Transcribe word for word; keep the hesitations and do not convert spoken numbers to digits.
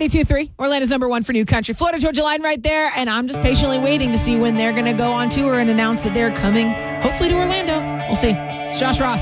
ninety-two point three, Orlando's number one for new country. Florida Georgia Line right there, and I'm just patiently waiting to see when they're going to go on tour and announce that they're coming, hopefully to Orlando. We'll see. It's Josh Ross.